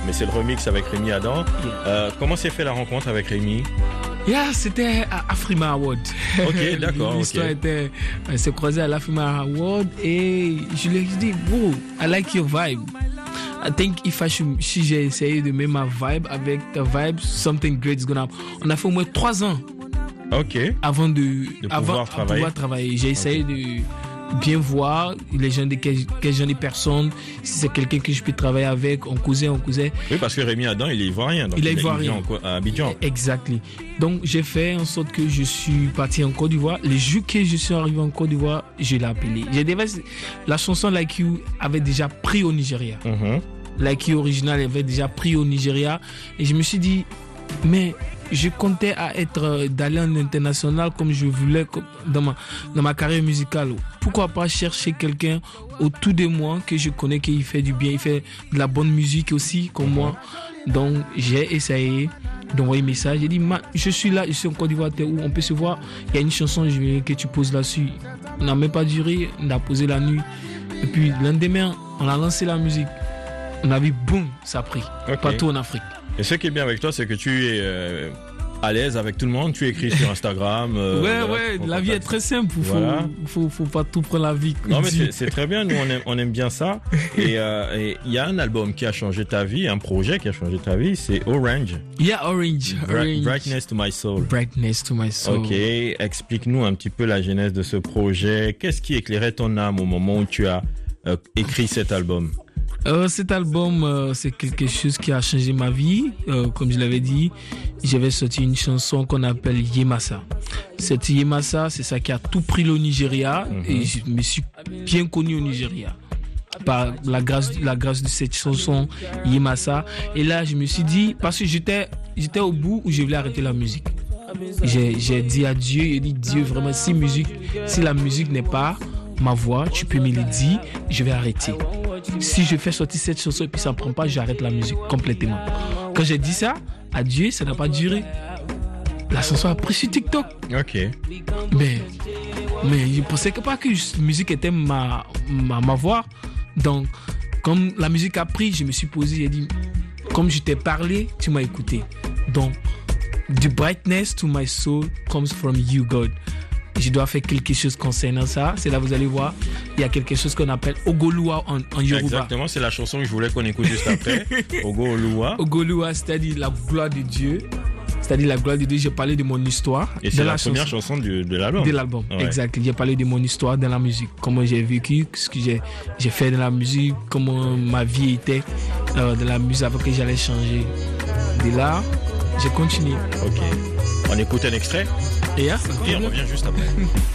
mais c'est le remix avec Rémi Adam. Comment s'est fait la rencontre avec Rémi? C'était à Afrima Award. Ok, d'accord. L'histoire était, on s'est croisé à l'Afrima Award et je lui ai dit, bro, I like your vibe. I think si j'ai essayé de mettre ma vibe avec ta vibe, something great is gonna happen. On a fait au moins 3 ans. Ok. Avant de pouvoir travailler. J'ai essayé de bien voir les gens quel genre de personnes, si c'est quelqu'un que je peux travailler avec, on causait. Oui, parce que Rémi Adam, il est ivoirien. Donc il est ivoirien. À Abidjan. Exactly. Donc, j'ai fait en sorte que je suis parti en Côte d'Ivoire. Le jour que je suis arrivé en Côte d'Ivoire, je l'ai appelé. La chanson Like You avait déjà pris au Nigeria. Like You original avait déjà pris au Nigeria. Et je me suis dit, mais je comptais d'aller en international comme je voulais dans ma carrière musicale. Pourquoi pas chercher quelqu'un autour de moi que je connais, qui fait du bien, il fait de la bonne musique aussi comme moi. Donc j'ai essayé d'envoyer un message. J'ai dit, je suis là, je suis en Côte d'Ivoire, où on peut se voir. Il y a une chanson que tu poses là-dessus. On n'a même pas duré, on a posé la nuit. Et puis le lendemain, on a lancé la musique. On a vu, boum, ça a pris. Partout en Afrique. Et ce qui est bien avec toi, c'est que tu es à l'aise avec tout le monde. Tu écris sur Instagram. La vie est très simple. Faut pas tout prendre la vie. Non, mais c'est très bien. Nous, on aime bien ça. Et il y a un album qui a changé ta vie, un projet qui a changé ta vie, c'est Orange. Orange. Brightness to my soul. Brightness to my soul. Ok, explique-nous un petit peu la genèse de ce projet. Qu'est-ce qui éclairait ton âme au moment où tu as écrit cet album? Cet album, c'est quelque chose qui a changé ma vie. Comme je l'avais dit, j'avais sorti une chanson qu'on appelle Yemasa. Cette Yemasa, c'est ça qui a tout pris le Nigeria. Et je me suis bien connu au Nigeria par la grâce de cette chanson Yemasa. Et là, je me suis dit, parce que j'étais au bout où je voulais arrêter la musique. J'ai dit à Dieu, j'ai dit, Dieu, vraiment, si la musique n'est pas ma voix, tu peux me le dire, je vais arrêter. Si je fais sortir cette chanson et puis ça ne prend pas, j'arrête la musique complètement. Quand j'ai dit ça à Dieu, ça n'a pas duré. La chanson a pris sur TikTok. Ok. Mais je ne pensais pas que la musique était ma voix. Donc, comme la musique a pris, je me suis posé, j'ai dit, comme je t'ai parlé, tu m'as écouté. Donc, the brightness to my soul comes from you, God. Je dois faire quelque chose concernant ça. C'est là vous allez voir, il y a quelque chose qu'on appelle Ogolua en Yoruba. Exactement, c'est la chanson que je voulais qu'on écoute juste après. Ogolua. Ogolua, c'est-à-dire la gloire de Dieu. C'est-à-dire la gloire de Dieu. J'ai parlé de mon histoire. Et c'est la première chanson de l'album. De l'album, ouais. Exact. J'ai parlé de mon histoire dans la musique. Comment j'ai vécu, ce que j'ai fait dans la musique, comment ma vie était dans la musique avant que j'allais changer. De là, j'ai continué. Ok. On écoute un extrait et on revient juste après.